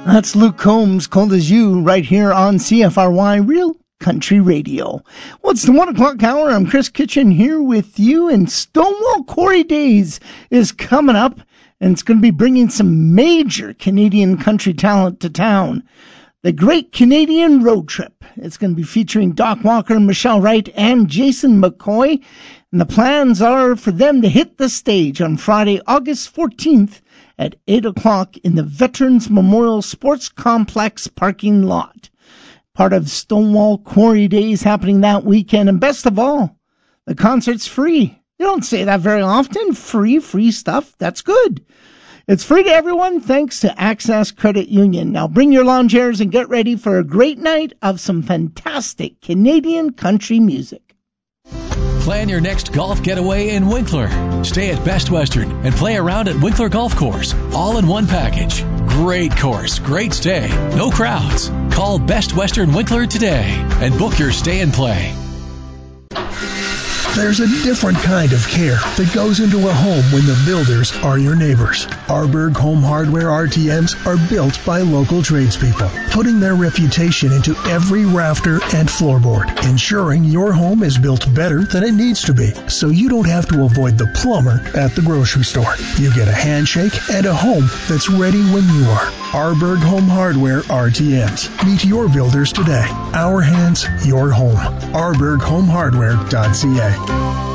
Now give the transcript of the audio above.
That's Luke Combs, Cold as You, right here on CFRY Real Country Radio. Well, it's the 1 o'clock hour. I'm Chris Kitchen here with you, and Stonewall Quarry Days is coming up, and it's going to be bringing some major Canadian country talent to town. The Great Canadian Road Trip. It's going to be featuring Doc Walker, Michelle Wright, and Jason McCoy, and the plans are for them to hit the stage on Friday, August 14th, at 8 o'clock in the Veterans Memorial Sports Complex parking lot. Part of Stonewall Quarry Days happening that weekend. And best of all, the concert's free. You don't say that very often. Free stuff. That's good. It's free to everyone thanks to Access Credit Union. Now bring your lawn chairs and get ready for a great night of some fantastic Canadian country music. Plan your next golf getaway in Winkler. Stay at Best Western and play around at Winkler Golf Course. All in one package. Great course, great stay, no crowds. Call Best Western Winkler today and book your stay and play. There's a different kind of care that goes into a home when the builders are your neighbors. Arberg Home Hardware RTMs are built by local tradespeople, putting their reputation into every rafter and floorboard, ensuring your home is built better than it needs to be, so you don't have to avoid the plumber at the grocery store. You get a handshake and a home that's ready when you are. Arberg Home Hardware RTMs. Meet your builders today. Our hands, your home. ArbergHomeHardware.ca.